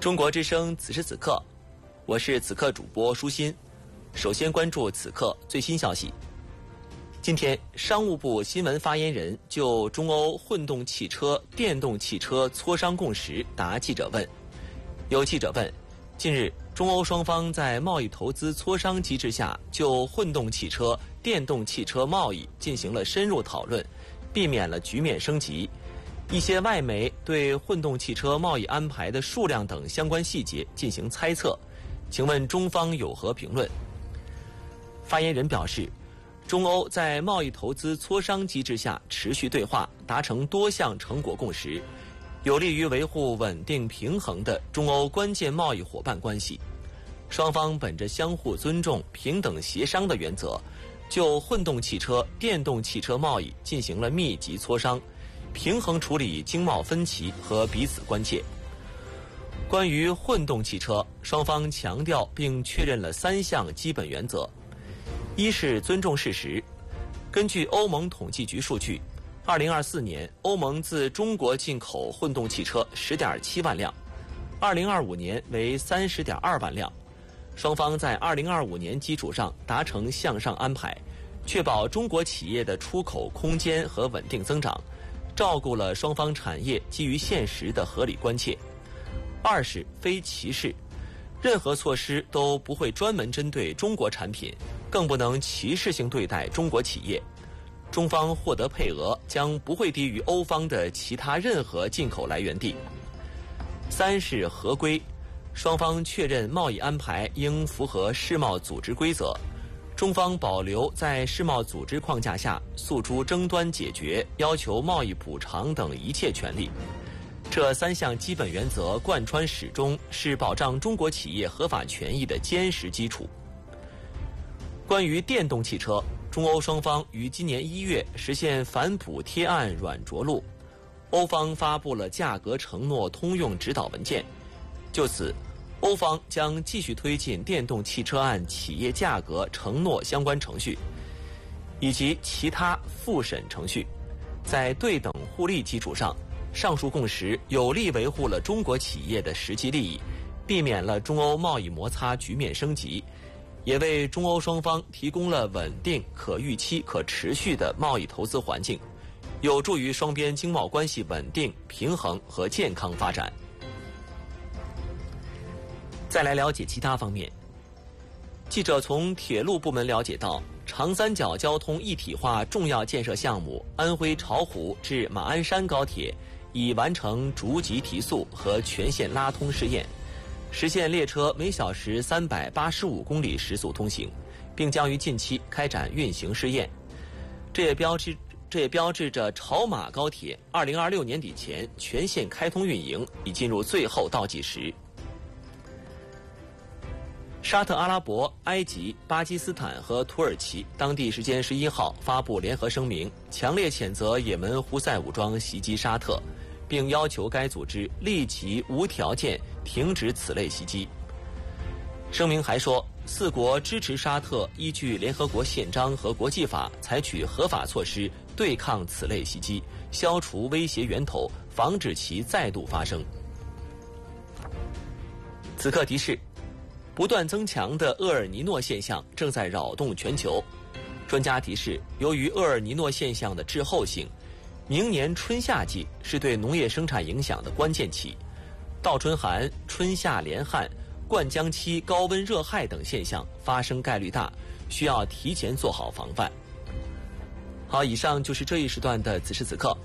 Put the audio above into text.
中国之声此时此刻，我是此刻主播舒心。首先关注此刻最新消息。今天，商务部新闻发言人就中欧混动汽车、电动汽车磋商共识答记者问。有记者问，近日中欧双方在贸易投资磋商机制下，就混动汽车、电动汽车贸易进行了深入讨论，避免了局面升级。一些外媒对混动汽车贸易安排的数量等相关细节进行猜测，请问中方有何评论？发言人表示，中欧在贸易投资磋商机制下持续对话，达成多项成果共识，有利于维护稳定平衡的中欧关键贸易伙伴关系。双方本着相互尊重、平等协商的原则，就混动汽车、电动汽车贸易进行了密集磋商，平衡处理经贸分歧和彼此关切。关于混动汽车，双方强调并确认了3项基本原则。一是尊重事实。根据欧盟统计局数据，2024年欧盟自中国进口混动汽车10.7万辆，2025年为30.2万辆。双方在2025年基础上达成向上安排，确保中国企业的出口空间和稳定增长，照顾了双方产业基于现实的合理关切。二是非歧视。任何措施都不会专门针对中国产品，更不能歧视性对待中国企业。中方获得配额将不会低于欧方的其他任何进口来源地。三是合规。双方确认贸易安排应符合世贸组织规则，中方保留在世贸组织框架下诉诸争端解决、要求贸易补偿等一切权利。这3项基本原则贯穿始终，是保障中国企业合法权益的坚实基础。关于电动汽车，中欧双方于今年1月实现反补贴案软着陆，欧方发布了价格承诺通用指导文件。就此，欧方将继续推进电动汽车案企业价格承诺相关程序，以及其他复审程序，在对等互利基础上，上述共识有力维护了中国企业的实际利益，避免了中欧贸易摩擦局面升级，也为中欧双方提供了稳定、可预期、可持续的贸易投资环境，有助于双边经贸关系稳定、平衡和健康发展。再来了解其他方面。记者从铁路部门了解到，长三角交通一体化重要建设项目安徽巢湖至马鞍山高铁已完成逐级提速和全线拉通试验，实现列车每小时385公里时速通行，并将于近期开展运行试验。这也标志着巢马高铁2026年底前全线开通运营已进入最后倒计时。沙特阿拉伯、埃及、巴基斯坦和土耳其当地时间11号发布联合声明，强烈谴责也门胡塞武装袭击沙特，并要求该组织立即无条件停止此类袭击。声明还说，4国支持沙特依据联合国宪章和国际法采取合法措施对抗此类袭击，消除威胁源头，防止其再度发生。此刻提示，不断增强的厄尔尼诺现象正在扰动全球。专家提示，由于厄尔尼诺现象的滞后性，明年春夏季是对农业生产影响的关键期，倒春寒、春夏连旱、灌浆期高温热害等现象发生概率大，需要提前做好防范。好，以上就是这一时段的此时此刻。